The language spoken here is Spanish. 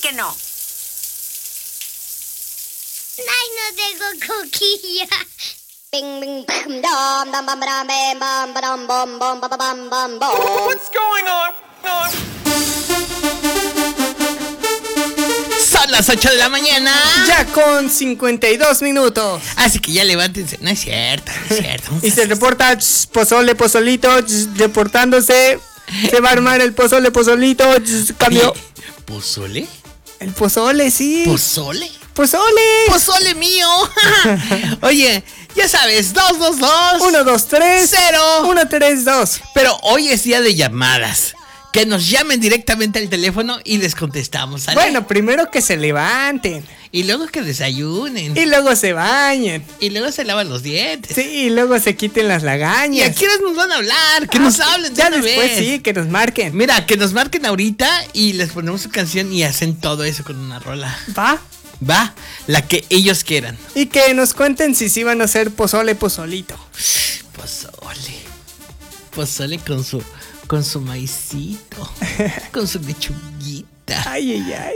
que no. Ay, no tengo coquilla. What's going on? Son las 8 de la mañana. Ya con 52 minutos. Así que ya levántense. No es cierto, no es cierto. Y se reporta pozolito, reportándose. Se va a armar el pozolito, cambio. Oye, ¿pozole? El pozole, sí. ¿Pozole? Pozole. ¡Pozole mío! Oye, ya sabes, 222 123 0 132. Pero hoy es día de llamadas. Que nos llamen directamente al teléfono y les contestamos, ¿sale? Bueno, primero que se levanten. Y luego que desayunen. Y luego se bañen. Y luego se lavan los dientes. Sí, y luego se quiten las ¿Y lagañas. a quiénes nos van a hablar? Que nos hablen de Ya una después vez. sí, que nos marquen. Mira, que nos marquen ahorita y les ponemos su canción y hacen todo eso con una rola. Va. Va, la que ellos quieran. Y que nos cuenten si sí van a hacer pozolito. Pozole con su maicito, con su lechuguita. Ay, ay, ay.